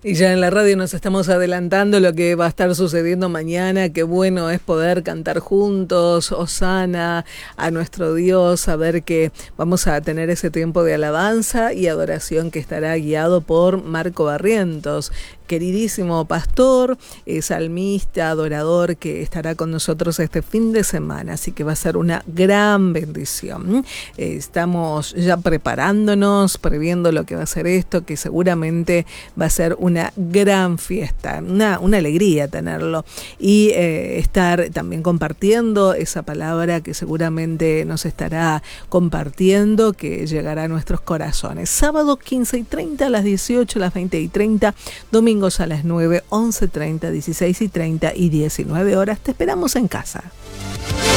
Y ya en la radio nos estamos adelantando lo que va a estar sucediendo mañana. Qué bueno es poder cantar juntos, Hosana, a nuestro Dios, saber que vamos a tener ese tiempo de alabanza y adoración que estará guiado por Marco Barrientos, queridísimo pastor, salmista, adorador, que estará con nosotros este fin de semana, así que va a ser una gran bendición. Estamos ya preparándonos, previendo lo que va a ser esto, que seguramente va a ser una gran fiesta, una alegría tenerlo, y estar también compartiendo esa palabra que seguramente nos estará compartiendo, que llegará a nuestros corazones. Sábado 15:30, a las 18, a las 20:30, domingos a las 9, 11:30, 16:30 y 19 horas. Te esperamos en casa.